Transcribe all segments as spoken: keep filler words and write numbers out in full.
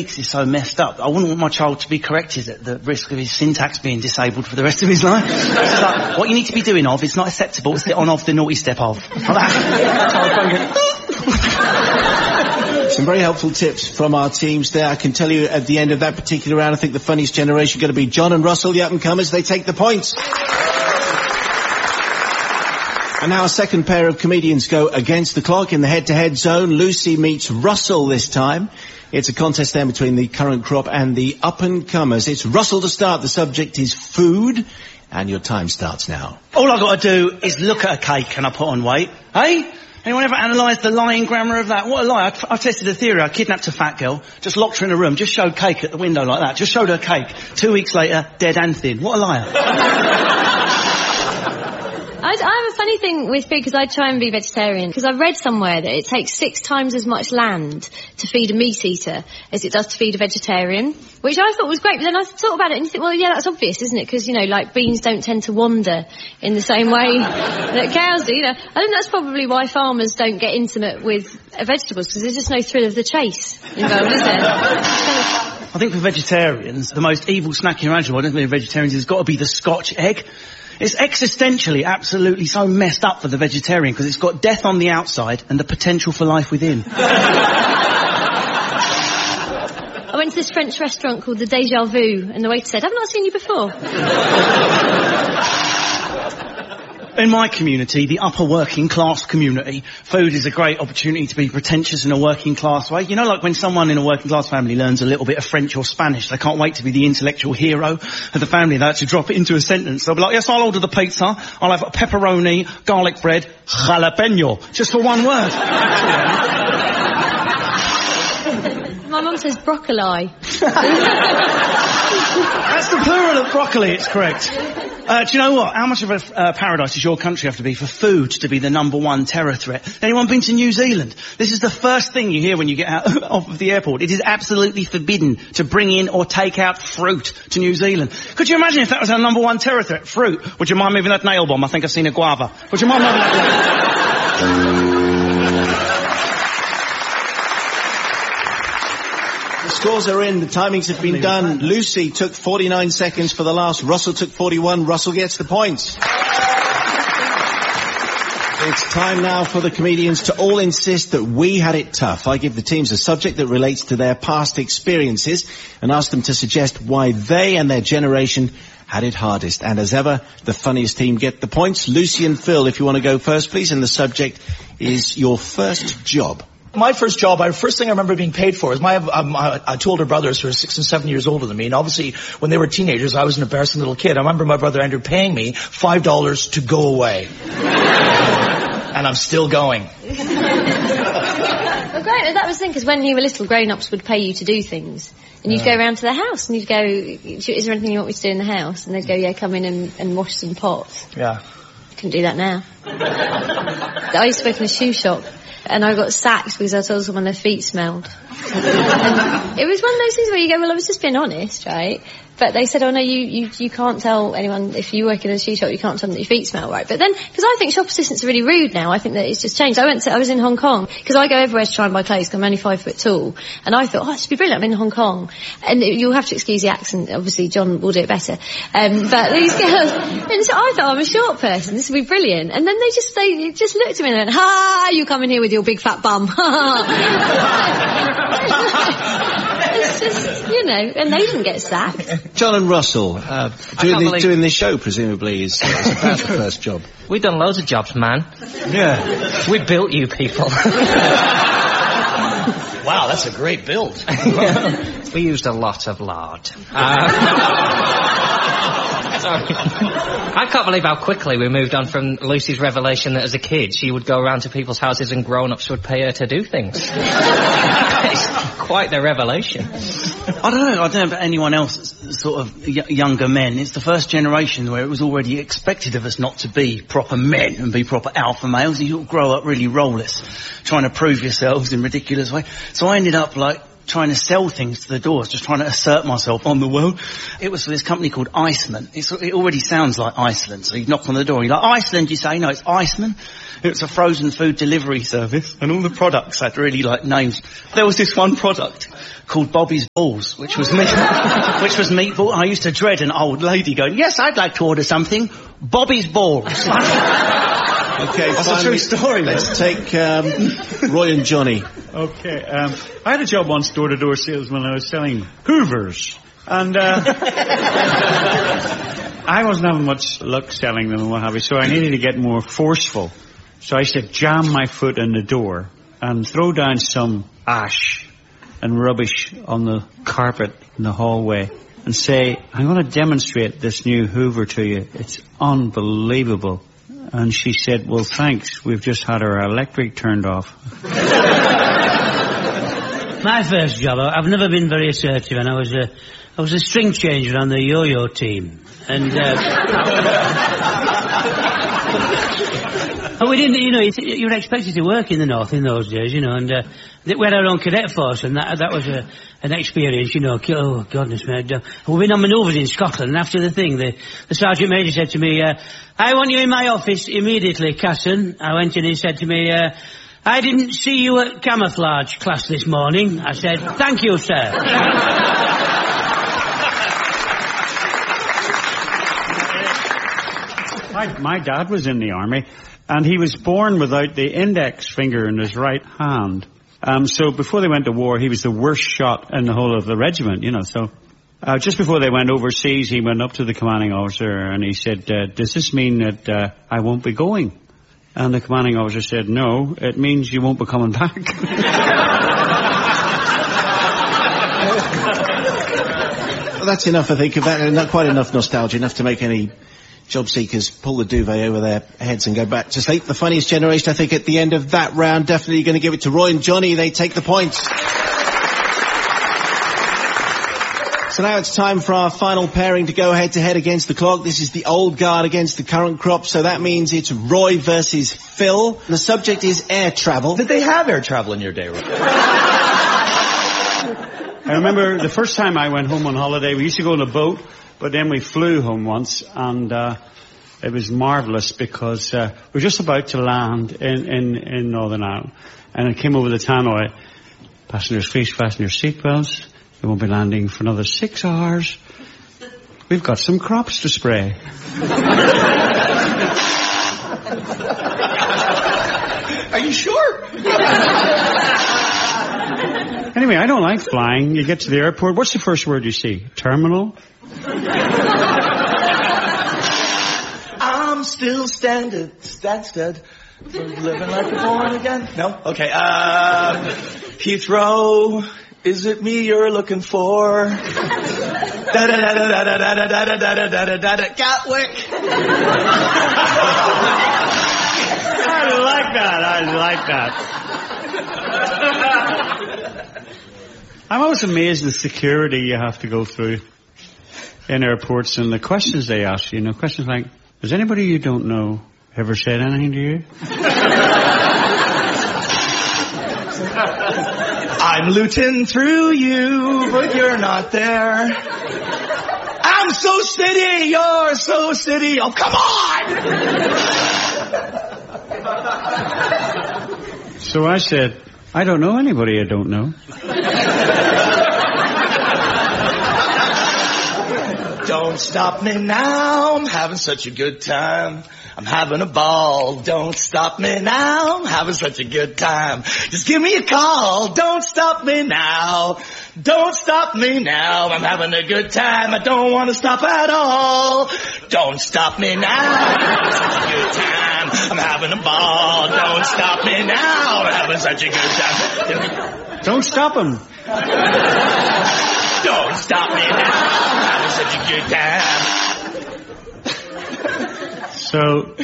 is so messed up. I wouldn't want my child to be corrected at the risk of his syntax being disabled for the rest of his life. So it's like, what you need to be doing of is not acceptable. Sit on off the naughty step of. Like that. Some very helpful tips from our teams there. I can tell you at the end of that particular round, I think the funniest generation are going to be John and Russell, the up-and-comers. They take the points. And now a second pair of comedians go against the clock in the head-to-head zone. Lucy meets Russell this time. It's a contest then between the current crop and the up-and-comers. It's Russell to start. The subject is food. And your time starts now. All I've got to do is look at a cake and I put on weight. Hey? Anyone ever analysed the lying grammar of that? What a lie. I, I tested a theory. I kidnapped a fat girl, just locked her in a room, just showed cake at the window like that. Just showed her cake. Two weeks later, dead and thin. What a liar. I, I have a funny thing with food because I try and be vegetarian because I read somewhere that it takes six times as much land to feed a meat eater as it does to feed a vegetarian, which I thought was great. But then I thought about it and you think, well, yeah, that's obvious, isn't it? Because, you know, like beans don't tend to wander in the same way that cows do, you know. I think that's probably why farmers don't get intimate with vegetables because there's just no thrill of the chase involved, is there? I think for vegetarians, the most evil snack imaginable, I don't think vegetarians, has got to be the Scotch egg. It's existentially absolutely so messed up for the vegetarian because it's got death on the outside and the potential for life within. I went to this French restaurant called the Deja Vu and the waiter said, I've not seen you before. In my community, the upper working class community, food is a great opportunity to be pretentious in a working class way. You know, like when someone in a working class family learns a little bit of French or Spanish, they can't wait to be the intellectual hero of the family. They actually drop it into a sentence. They'll be like, yes, I'll order the pizza. I'll have a pepperoni, garlic bread, jalapeno. Just for one word. My mum says broccoli. That's the plural of broccoli, it's correct. Uh, do you know what? How much of a uh, paradise does your country have to be for food to be the number one terror threat? Anyone been to New Zealand? This is the first thing you hear when you get out off of the airport. It is absolutely forbidden to bring in or take out fruit to New Zealand. Could you imagine if that was our number one terror threat? Fruit. Would you mind moving that nail bomb? I think I've seen a guava. Would you mind moving that? Scores are in. The timings have been done. Lucy took forty-nine seconds for the last. Russell took forty-one. Russell gets the points. It's time now for the comedians to all insist that we had it tough. I give the teams a subject that relates to their past experiences and ask them to suggest why they and their generation had it hardest. And as ever, the funniest team get the points. Lucy and Phil, if you want to go first, please. And the subject is your first job. My first job, the first thing I remember being paid for is my, um, uh, two older brothers who are six and seven years older than me. And obviously, when they were teenagers, I was an embarrassing little kid. I remember my brother Andrew paying me five dollars to go away. And I'm still going. Well, great. That was the thing, because when you were little, grown-ups would pay you to do things. And you'd yeah. go around to their house and you'd go, is there anything you want me to do in the house? And they'd go, yeah, come in and, and wash some pots. Yeah. Couldn't do that now. I used to work in a shoe shop. And I got sacked because I told someone their feet smelled. And it was one of those things where you go, well, I was just being honest, right? But they said, oh, no, you, you, you can't tell anyone, if you work in a shoe shop, you can't tell them that your feet smell right. But then, because I think shop assistants are really rude now, I think that it's just changed. I went to, I was in Hong Kong, because I go everywhere to try and buy clothes, because I'm only five foot tall. And I thought, oh, this would be brilliant, I'm in Hong Kong. And it, you'll have to excuse the accent, obviously John will do it better. Um, but these girls, and so I thought, I'm a short person, this would be brilliant. And then they just, they just looked at me and went, ha, you come in here with your big fat bum. It's just, you know, and they didn't get sacked. John and Russell, uh, doing, the, believe... doing this show, presumably, is, is about the first job. We've done loads of jobs, man. Yeah. We built you people. Wow, that's a great build. We used a lot of lard. Uh, Sorry. I can't believe how quickly we moved on from Lucy's revelation that as a kid she would go around to people's houses and grown-ups would pay her to do things. It's quite the revelation. I don't know, I don't know about anyone else, sort of y- younger men. It's the first generation where it was already expected of us not to be proper men and be proper alpha males. You grow up really rollless, trying to prove yourselves in ridiculous ways. So I ended up like trying to sell things to the doors, just trying to assert myself on the world. It was for this company called Iceman. It's, it already sounds like Iceland. So you knock on the door, you're like, Iceland, you say? No, it's Iceman. It's a frozen food delivery service, and all the products had really like names. There was this one product called Bobby's Balls, which was meat, which was meatball. I used to dread an old lady going, yes, I'd like to order something. Bobby's Balls. Okay, that's finally, a true story. Let's take um, Roy and Johnny. Okay, um, I had a job once, door-to-door salesman. I was selling Hoovers, and uh, I wasn't having much luck selling them and what have you, so I needed to get more forceful. So I said, jam my foot in the door and throw down some ash and rubbish on the carpet in the hallway and say, I'm going to demonstrate this new Hoover to you. It's unbelievable. And she said, well, thanks. We've just had our electric turned off. My first job, I've never been very assertive, and I was a, I was a string changer on the yo-yo team. And, uh, and we didn't, you know, you were expected to work in the north in those days, you know, and uh, we had our own cadet force, and that that was a, an experience, you know. Oh, goodness me. We've been on manoeuvres in Scotland, and after the thing, the, the Sergeant Major said to me, uh, I want you in my office immediately, Casson. I went in and he said to me, uh, I didn't see you at camouflage class this morning. I said, thank you, sir. my, my dad was in the army, and he was born without the index finger in his right hand. Um, so before they went to war, he was the worst shot in the whole of the regiment, you know, so... Uh, just before they went overseas, he went up to the commanding officer and he said, uh, does this mean that uh, I won't be going? And the commanding officer said, no, it means you won't be coming back. Well, that's enough, I think, of that. Not quite enough nostalgia, enough to make any job seekers pull the duvet over their heads and go back to sleep. The funniest generation, I think, at the end of that round, definitely going to give it to Roy and Johnny. They take the points. So now it's time for our final pairing to go head-to-head against the clock. This is the old guard against the current crop, so that means it's Roy versus Phil. The subject is air travel. Did they have air travel in your day, Roy? I remember the first time I went home on holiday, we used to go on a boat, but then we flew home once, and uh, it was marvellous because uh, we were just about to land in, in, in Northern Ireland, and it came over the tannoy. Passengers, please fasten your seatbelts. We won't be landing for another six hours. We've got some crops to spray. Are you sure? Anyway, I don't like flying. You get to the airport. What's the first word you see? Terminal? I'm still standing, stand stood, living like a born again. No? Okay. Uh, Heathrow. Is it me you're looking for? Da da da da da da da da da da da da da da da Gatwick. I like that. I like that. I'm always amazed at the security you have to go through in airports and the questions they ask you. You know, questions like, has anybody you don't know ever said anything to you? I'm looting through you, but you're not there. I'm so steady, you're so steady. Oh, come on! So I said, I don't know anybody I don't know. Don't stop me now, I'm having such a good time. I'm having a ball, don't stop me now, I'm having such a good time. Just give me a call, don't stop me now, don't stop me now, I'm having a good time, I don't want to stop at all. Don't stop me now, I'm having such a good time, I'm having a ball, don't stop me now, I'm having such a good time. Don't stop him. Don't stop me now, I'm having such a good time. So,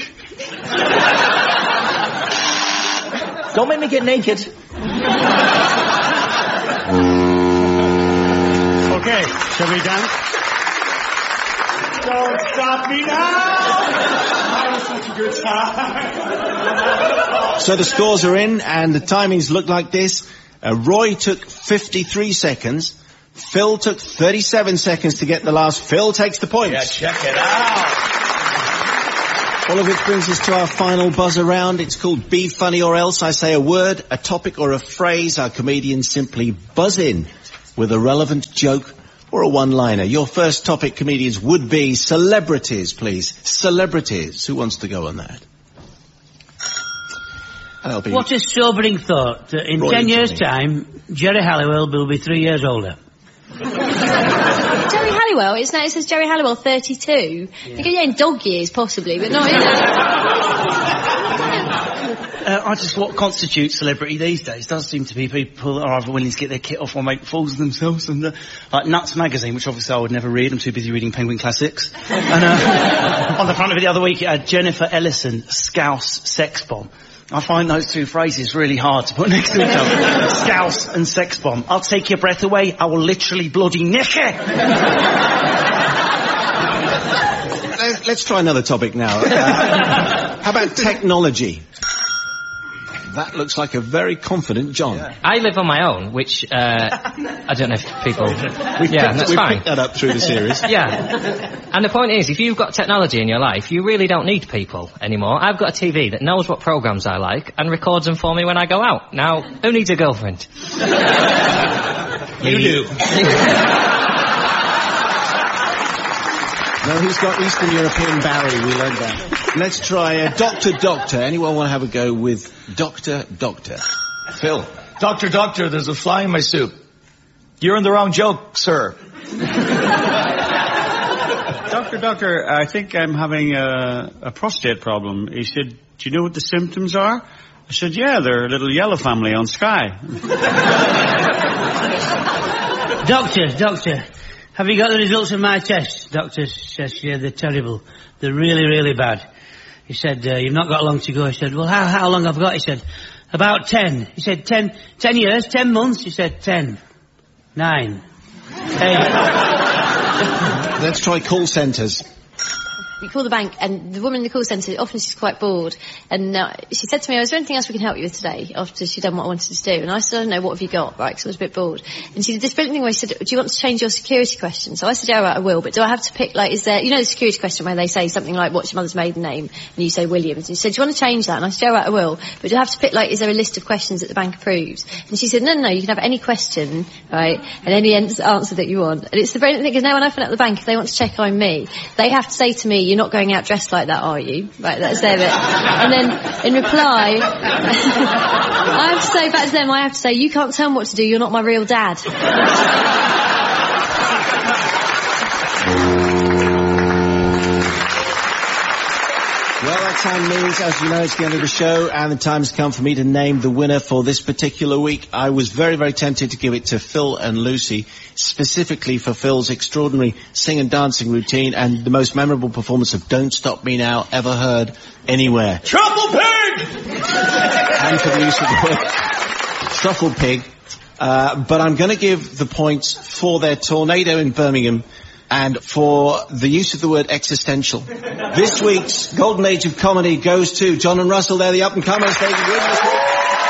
don't make me get naked. Okay, shall we dance? Don't stop me now! That was such a good time. So the scores are in, and the timings look like this. Uh, Roy took fifty-three seconds. Phil took thirty-seven seconds to get the last. Phil takes the points. Yeah, check it out. All of which brings us to our final buzzer round. It's called Be Funny or Else. I say a word, a topic or a phrase. Our comedians simply buzz in with a relevant joke or a one-liner. Your first topic, comedians, would be celebrities, please. Celebrities. Who wants to go on that? That'll be What a sobering thought. Uh, in Roy ten years' Anthony. time, Jerry Halliwell will be three years older. Jerry Halliwell, it's now, it says Jerry Halliwell thirty-two. Yeah. You go, yeah, in dog years, possibly, but not in Uh, I just, what constitutes celebrity these days does seem to be people that are either willing to get their kit off or make fools of themselves. And uh, like Nuts magazine, which obviously I would never read, I'm too busy reading Penguin Classics. And uh, on the front of it the other week it had Jennifer Ellison, Scouse sex bomb. I find those two phrases really hard to put next to each other. Scouse and sex bomb. I'll take your breath away, I will literally bloody nick it. Let's try another topic now. Uh, how about technology? That looks like a very confident John. Yeah. I live on my own, which, uh, I don't know if people... We've yeah, picked, that's we've fine. picked that up through the series. Yeah. And the point is, if you've got technology in your life, you really don't need people anymore. I've got a T V that knows what programs I like and records them for me when I go out. Now, who needs a girlfriend? You do. No, he's got Eastern European Barry, we learned that. Let's try uh, Doctor Doctor. Anyone want to have a go with Doctor Doctor? Phil. Doctor, doctor, there's a fly in my soup. You're in the wrong joke, sir. Doctor, doctor, I think I'm having a, a prostate problem. He said, do you know what the symptoms are? I said, yeah, they're a little yellow family on Sky. Doctor, doctor, have you got the results of my test? Doctor says, yeah, they're terrible. They're really, really bad. He said, uh, you've not got long to go. He said, well, how, how long have I got? He said, about ten. He said, ten, ten years, ten months. He said, ten, nine, eight. Let's try call centres. You call the bank, and the woman in the call centre, often she's quite bored, and uh, she said to me, is there anything else we can help you with today, after she'd done what I wanted to do? And I said, I don't know, what have you got, right, because I was a bit bored. And she did this brilliant thing where she said, do you want to change your security question? So I said, yeah, right, I will, but do I have to pick, like, is there, you know the security question where they say something like, what's your mother's maiden name? And you say Williams. And she said, do you want to change that? And I said, yeah, right, I will, but do I have to pick, like, is there a list of questions that the bank approves? And she said, no, no, no, you can have any question, right, and any answer that you want. And it's the brilliant thing, because now when I phone up the bank, if they want to check I'm me, they have to say to me, you're not going out dressed like that, are you? Right, that's their bit. And then, in reply, I have to say back to them, I have to say, you can't tell me what to do, you're not my real dad. Well, that time means, as you know, it's the end of the show, and the time's come for me to name the winner for this particular week. I was very, very tempted to give it to Phil and Lucy, specifically for Phil's extraordinary sing and dancing routine and the most memorable performance of Don't Stop Me Now ever heard anywhere. Truffle pig! And for the use of the word truffle pig. Uh, but I'm going to give the points for their tornado in Birmingham and for the use of the word existential. This week's Golden Age of Comedy goes to John and Russell. They're the up-and-comers. They can win this week.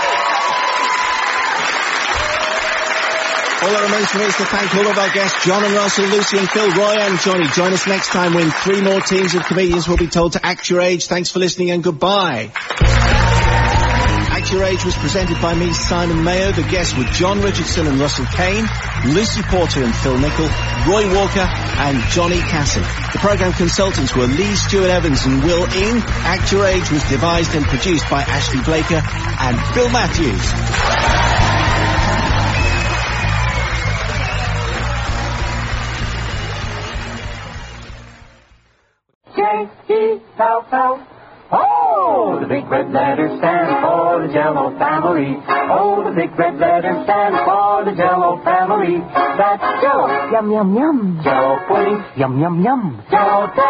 All that remains for me is to thank all of our guests, John and Russell, Lucy and Phil, Roy and Johnny. Join us next time when three more teams of comedians will be told to act your age. Thanks for listening and goodbye. Act Your Age was presented by me, Simon Mayo. The guests were John Richardson and Russell Kane, Lucy Porter and Phil Nichol, Roy Walker and Johnny Casson. The programme consultants were Lee Stewart Evans and Will Ing. Act Your Age was devised and produced by Ashley Blaker and Bill Matthews. J E L L. Oh, the big red letters stand for the Jell-O family. Oh, the big red letters stand for the Jell-O family. That's Jell-O. Yum, yum, yum. Jell-O pudding. Yum, yum, yum. Jell-O